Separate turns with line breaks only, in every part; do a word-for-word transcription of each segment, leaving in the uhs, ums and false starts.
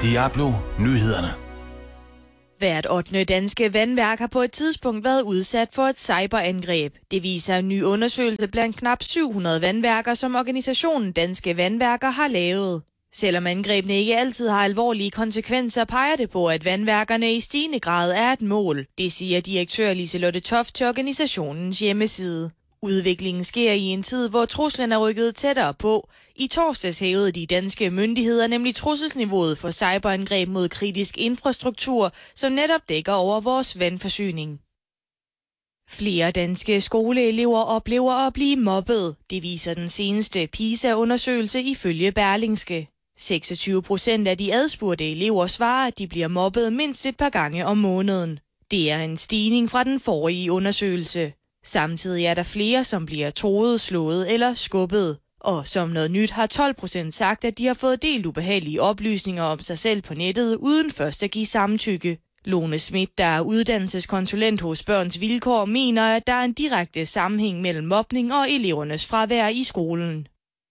Diablo Nyhederne.
Hvert ottende danske vandværk har på et tidspunkt været udsat for et cyberangreb. Det viser en ny undersøgelse blandt knap syv hundrede vandværker, som organisationen Danske Vandværker har lavet. Selvom angrebene ikke altid har alvorlige konsekvenser, peger det på, at vandværkerne i stigende grad er et mål. Det siger direktør Liselotte Toft til organisationens hjemmeside. Udviklingen sker i en tid, hvor truslen er rykket tættere på. I torsdags hævede de danske myndigheder nemlig trusselsniveauet for cyberangreb mod kritisk infrastruktur, som netop dækker over vores vandforsyning. Flere danske skoleelever oplever at blive mobbet. Det viser den seneste PISA-undersøgelse ifølge Berlingske. seksogtyve procent af de adspurgte elever svarer, at de bliver mobbet mindst et par gange om måneden. Det er en stigning fra den forrige undersøgelse. Samtidig er der flere, som bliver truet, slået eller skubbet. Og som noget nyt har tolv procent sagt, at de har fået delt ubehagelige oplysninger om sig selv på nettet, uden først at give samtykke. Lone Schmidt, der er uddannelseskonsulent hos Børns Vilkår, mener, at der er en direkte sammenhæng mellem mobning og elevernes fravær i skolen.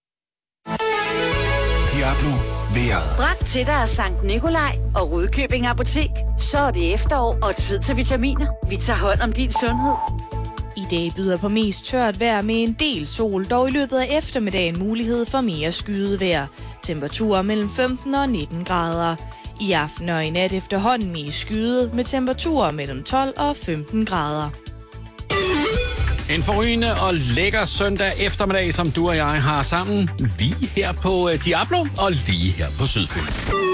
Diablo vejret.
Bragt til dig af Sankt Nikolaj og Rudkøbing Apotek. Så er det efterår og tid til vitaminer. Vi tager hånd om din sundhed.
I dag byder på mest tørt vejr med en del sol, dog i løbet af eftermiddagen mulighed for mere skydevejr. Temperaturer mellem femten og nitten grader. I aften og i nat efterhånden mest skyet med temperaturer mellem tolv og femten grader.
En forrygende og lækker søndag eftermiddag, som du og jeg har sammen lige her på Diablo og lige her på Sydfyn.